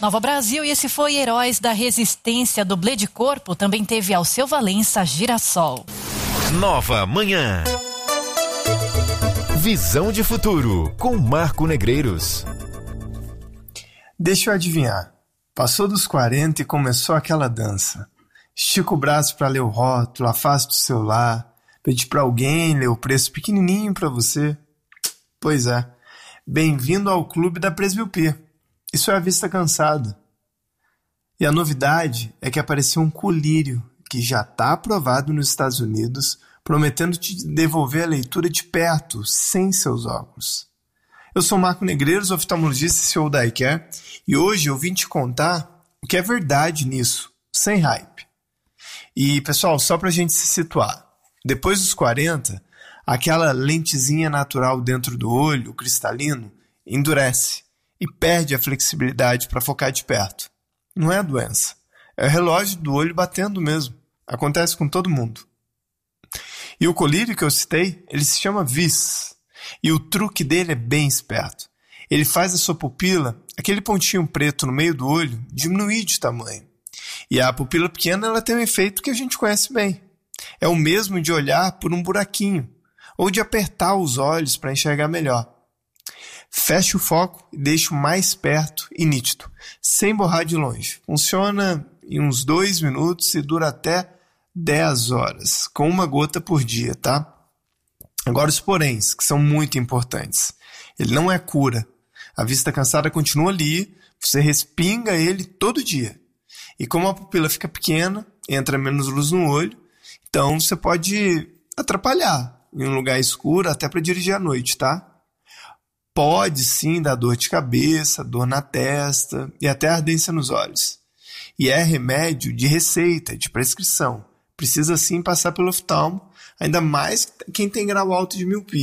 Nova Brasil, e esse foi Heróis da Resistência. Dublê de corpo também teve Alceu Valença, Girassol. Nova Manhã. Visão de futuro com Marco Negreiros. Deixa eu adivinhar. Passou dos 40 e começou aquela dança. Estica o braço para ler o rótulo, afasta o celular, pede para alguém ler o preço pequenininho para você. Pois é. Bem-vindo ao clube da presbiopia. Isso é a vista cansada. E a novidade é que apareceu um colírio que já está aprovado nos Estados Unidos, prometendo te devolver a leitura de perto, sem seus óculos. Eu sou Marco Negreiros, oftalmologista e CEO da iCare, e hoje eu vim te contar o que é verdade nisso, sem hype. E, pessoal, só para a gente se situar, depois dos 40, aquela lentezinha natural dentro do olho, o cristalino, endurece e perde a flexibilidade para focar de perto. Não é a doença, é o relógio do olho batendo mesmo. Acontece com todo mundo. E o colírio que eu citei, ele se chama VIS. E o truque dele é bem esperto. Ele faz a sua pupila, aquele pontinho preto no meio do olho, diminuir de tamanho. E a pupila pequena ela tem um efeito que a gente conhece bem. É o mesmo de olhar por um buraquinho, ou de apertar os olhos para enxergar melhor. Feche o foco e deixe o mais perto e nítido, sem borrar de longe. Funciona em uns 2 minutos e dura até 10 horas, com 1 gota por dia, tá? Agora os poréns, que são muito importantes. Ele não é cura. A vista cansada continua ali, você respinga ele todo dia. E como a pupila fica pequena, entra menos luz no olho, então você pode atrapalhar em um lugar escuro até para dirigir à noite, tá? Pode sim dar dor de cabeça, dor na testa e até ardência nos olhos. E é remédio de receita, de prescrição. Precisa sim passar pelo oftalmo, ainda mais quem tem grau alto de miopia.